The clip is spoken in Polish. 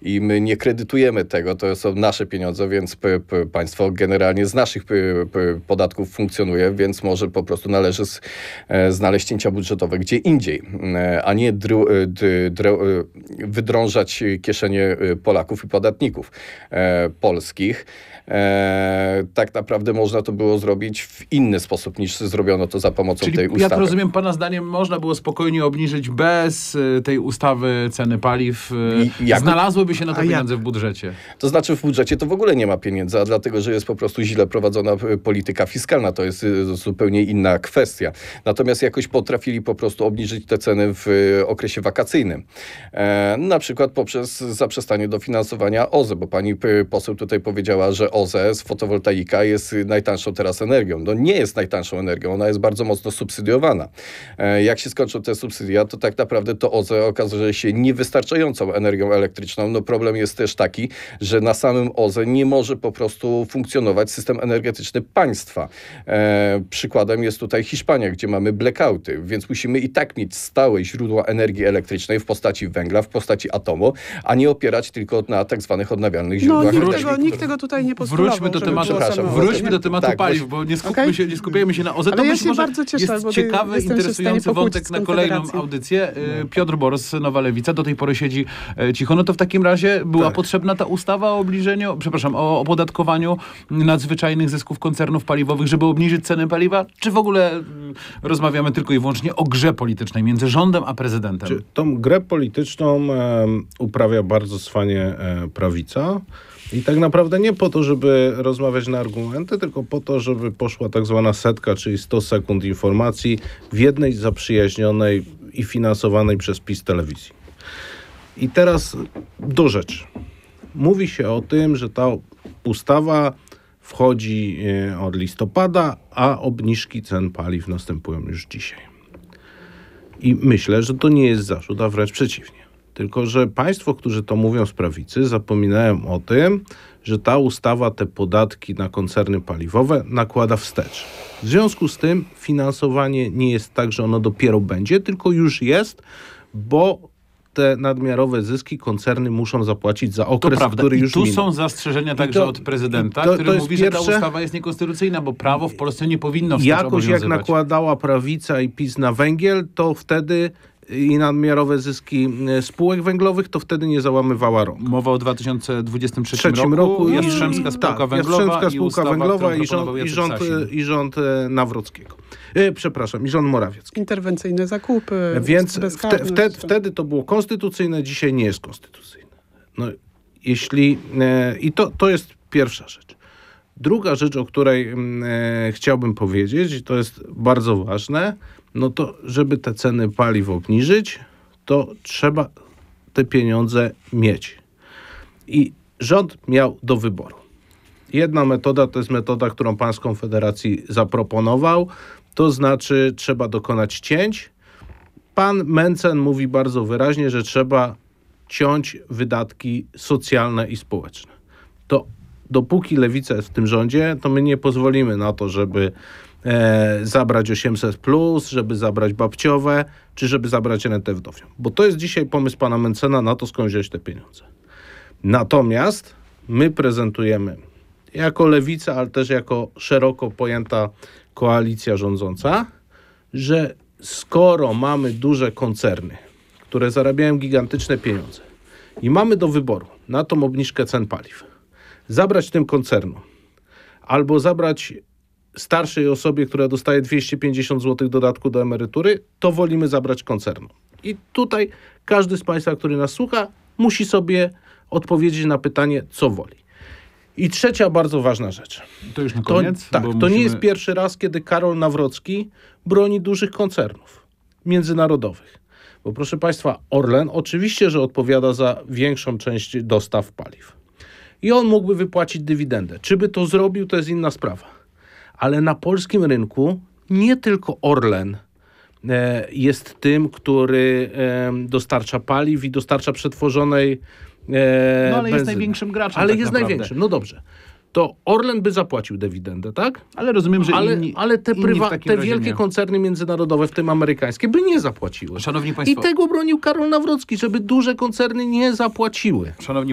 i my nie kredytujemy tego, to są nasze pieniądze, więc państwo generalnie z naszych podatków funkcjonuje, więc może po prostu należy znaleźć cięcia budżetowe gdzie indziej, a nie wydrążać kieszenie Polaków i podatników polskich. Tak naprawdę można to było zrobić w inny sposób niż zrobiono to za pomocą tej ustawy. Jak rozumiem, pana zdaniem można było spokojnie obniżyć bez tej ustawy ceny paliw. Znalazłyby się na to pieniądze w budżecie. To znaczy w budżecie to w ogóle nie ma pieniędzy, a dlatego, że jest po prostu źle prowadzona polityka fiskalna. To jest zupełnie inna kwestia. Natomiast jakoś potrafili po prostu obniżyć te ceny w okresie wakacyjnym. Na przykład poprzez zaprzestanie dofinansowania OZE, bo pani poseł tutaj powiedziała, że OZE, fotowoltaika jest najtańszą teraz energią. No nie jest najtańszą energią, ona jest bardzo mocno subsydiowana. Jak się skończą te subsydia, to tak naprawdę to OZE okazuje się niewystarczającą energią elektryczną. No problem jest też taki, że na samym OZE nie może po prostu funkcjonować system energetyczny państwa. Przykładem jest tutaj Hiszpania, gdzie mamy blackouty, więc musimy i tak mieć stałe źródła energii elektrycznej w postaci węgla, w postaci atomu, a nie opierać tylko na tak zwanych odnawialnych źródłach energii. Nikt tego tutaj nie postulował. Wróćmy do tematu paliw, bo nie skupiajmy się na OZE. Ale to ja się może bardzo cieszę, jest ciekawy, interesujący wątek na kolejną audycję. Piotr Borys, Nowa Lewica, do tej pory siedzi cicho. No to w takim razie była potrzebna ta ustawa o opodatkowaniu nadzwyczajnych zysków koncernów paliwowych, żeby obniżyć cenę paliwa? Czy w ogóle rozmawiamy tylko i wyłącznie o grze politycznej między rządem a prezydentem? Tą grę polityczną uprawia bardzo cwanie prawica. I tak naprawdę nie po to, żeby rozmawiać na argumenty, tylko po to, żeby poszła tak zwana setka, czyli 100 sekund informacji w jednej zaprzyjaźnionej i finansowanej przez PiS telewizji. I teraz do rzeczy. Mówi się o tym, że ta ustawa wchodzi od listopada, a obniżki cen paliw następują już dzisiaj. I myślę, że to nie jest zarzut, a wręcz przeciwnie. Tylko że państwo, którzy to mówią z prawicy, zapominają o tym, że ta ustawa te podatki na koncerny paliwowe nakłada wstecz. W związku z tym finansowanie nie jest tak, że ono dopiero będzie, tylko już jest, bo te nadmiarowe zyski koncerny muszą zapłacić za okres, który już minął. Tu są zastrzeżenia także od prezydenta, który mówi, że ta ustawa jest niekonstytucyjna, bo prawo w Polsce nie powinno wstecz obowiązywać. Jakoś jak nakładała prawica i PiS na węgiel, to wtedy i nadmiarowe zyski spółek węglowych, to wtedy nie załamywała rąk. Mowa o 2023 roku. Jastrzębska Spółka Węglowa i rząd Nawrockiego. I rząd Morawiecki. Interwencyjne zakupy. Więc wtedy to było konstytucyjne, dzisiaj nie jest konstytucyjne. No, i to jest pierwsza rzecz. Druga rzecz, o której chciałbym powiedzieć, i to jest bardzo ważne, no to żeby te ceny paliw obniżyć, to trzeba te pieniądze mieć. I rząd miał do wyboru. Jedna metoda to jest metoda, którą pan z Konfederacji zaproponował, to znaczy trzeba dokonać cięć. Pan Mencen mówi bardzo wyraźnie, że trzeba ciąć wydatki socjalne i społeczne. To dopóki Lewica jest w tym rządzie, to my nie pozwolimy na to, żeby zabrać 800+, żeby zabrać babciowe, czy żeby zabrać rentę wdowią. Bo to jest dzisiaj pomysł pana Mencena na to, skąd wziąć te pieniądze. Natomiast my prezentujemy jako Lewica, ale też jako szeroko pojęta koalicja rządząca, że skoro mamy duże koncerny, które zarabiają gigantyczne pieniądze i mamy do wyboru na tą obniżkę cen paliw, zabrać tym koncernom albo zabrać starszej osobie, która dostaje 250 zł dodatku do emerytury, to wolimy zabrać koncernom. I tutaj każdy z państwa, który nas słucha, musi sobie odpowiedzieć na pytanie, co woli. I trzecia bardzo ważna rzecz. To już na koniec? To nie jest pierwszy raz, kiedy Karol Nawrocki broni dużych koncernów międzynarodowych. Bo proszę państwa, Orlen oczywiście, że odpowiada za większą część dostaw paliw. I on mógłby wypłacić dywidendę. Czy by to zrobił, to jest inna sprawa. Ale na polskim rynku nie tylko Orlen jest tym, który dostarcza paliw i dostarcza przetworzonej ale benzyny. jest największym graczem. Ale jest największym, no dobrze. To Orlen by zapłacił dywidendę, tak? Ale rozumiem, że ale te wielkie koncerny międzynarodowe, w tym amerykańskie, by nie zapłaciły. Szanowni państwo. I tego bronił Karol Nawrocki, żeby duże koncerny nie zapłaciły. Szanowni